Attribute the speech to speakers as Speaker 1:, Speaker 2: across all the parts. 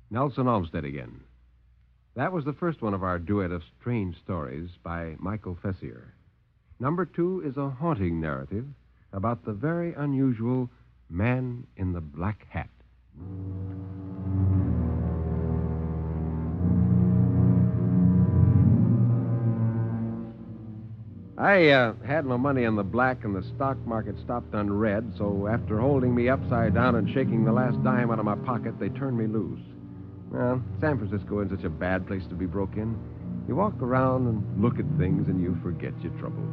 Speaker 1: Nelson Olmsted again. That was the first one of our duet of strange stories by Michael Fessier. Number 2 is a haunting narrative about the very unusual Man in the Black Hat. I had my money on the black, and the stock market stopped on red, so after holding me upside down and shaking the last dime out of my pocket, they turned me loose. Well, San Francisco isn't such a bad place to be broke in. You walk around and look at things, and you forget your troubles.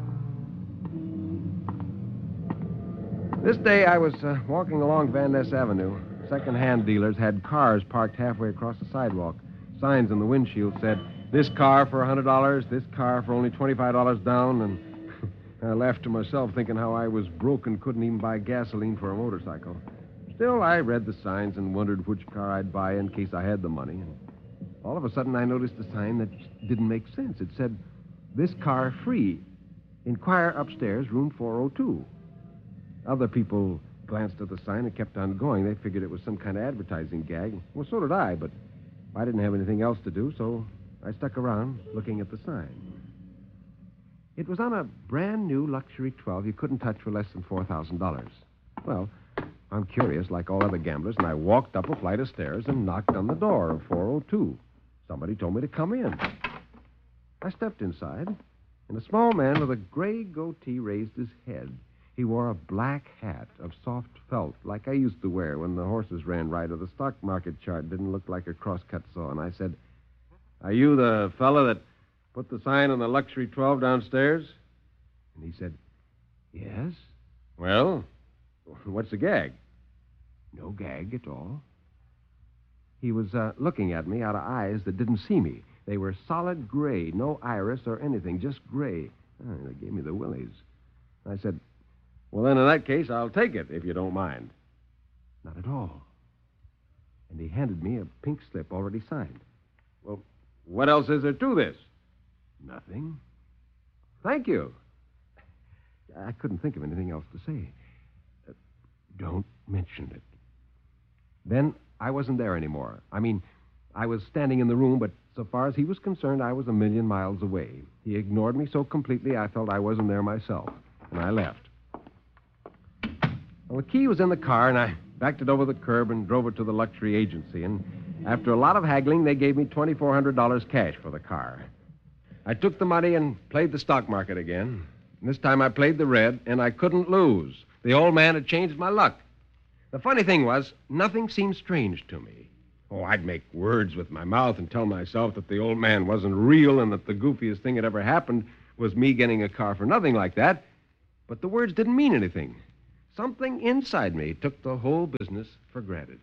Speaker 1: This day, I was walking along Van Ness Avenue. Second-hand dealers had cars parked halfway across the sidewalk. Signs on the windshield said, "This car for $100, this car for only $25 down," and I laughed to myself thinking how I was broke and couldn't even buy gasoline for a motorcycle. Still, I read the signs and wondered which car I'd buy in case I had the money. And all of a sudden, I noticed a sign that didn't make sense. It said, "This car free. Inquire upstairs, room 402. Other people glanced at the sign and kept on going. They figured it was some kind of advertising gag. Well, so did I, but I didn't have anything else to do, so I stuck around looking at the sign. It was on a brand new luxury 12 you couldn't touch for less than $4,000. Well, I'm curious, like all other gamblers, and I walked up a flight of stairs and knocked on the door of 402. Somebody told me to come in. I stepped inside, and a small man with a gray goatee raised his head. He wore a black hat of soft felt, like I used to wear when the horses ran right or the stock market chart didn't look like a crosscut saw. And I said, "Are you the fella that put the sign on the luxury 12 downstairs?" And he said, "Yes." "Well, what's the gag?" "No gag at all." He was looking at me out of eyes that didn't see me. They were solid gray, no iris or anything, just gray. They gave me the willies. I said, "Well, then, in that case, I'll take it, if you don't mind." "Not at all." And he handed me a pink slip already signed. "Well, what else is there to this?" "Nothing." "Thank you." I couldn't think of anything else to say. "Don't mention it." Then I wasn't there anymore. I mean, I was standing in the room, but so far as he was concerned, I was a million miles away. He ignored me so completely I felt I wasn't there myself, and I left. Well, the key was in the car, and I backed it over the curb and drove it to the luxury agency. And after a lot of haggling, they gave me $2,400 cash for the car. I took the money and played the stock market again. And this time I played the red, and I couldn't lose. The old man had changed my luck. The funny thing was, nothing seemed strange to me. Oh, I'd make words with my mouth and tell myself that the old man wasn't real and that the goofiest thing that ever happened was me getting a car for nothing like that. But the words didn't mean anything. Something inside me took the whole business for granted.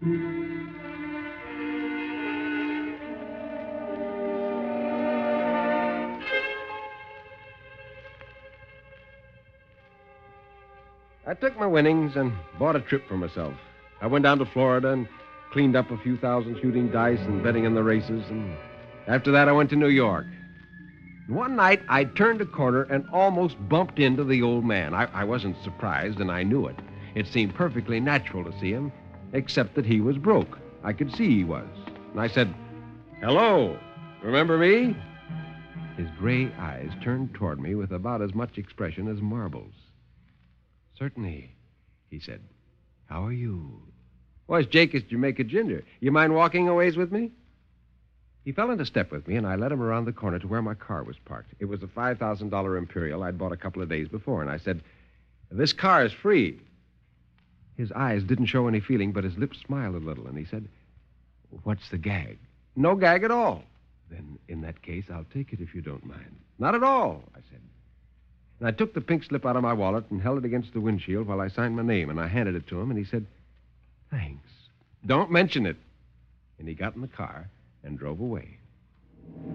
Speaker 1: I took my winnings and bought a trip for myself. I went down to Florida and cleaned up a few thousand shooting dice and betting in the races. And after that, I went to New York. One night, I turned a corner and almost bumped into the old man. I wasn't surprised, and I knew it. It seemed perfectly natural to see him, except that he was broke. I could see he was. And I said, "Hello, remember me?" His gray eyes turned toward me with about as much expression as marbles. "Certainly," he said. "How are you?" "Well, it's Jake at Jamaica Ginger. You mind walking a ways with me?" He fell into step with me, and I led him around the corner to where my car was parked. It was a $5,000 Imperial I'd bought a couple of days before, and I said, "This car is free." His eyes didn't show any feeling, but his lips smiled a little, and he said, "What's the gag?" "No gag at all." "Then, in that case, I'll take it if you don't mind." "Not at all," I said. And I took the pink slip out of my wallet and held it against the windshield while I signed my name, and I handed it to him, and he said, "Thanks." "Don't mention it." And he got in the car and drove away.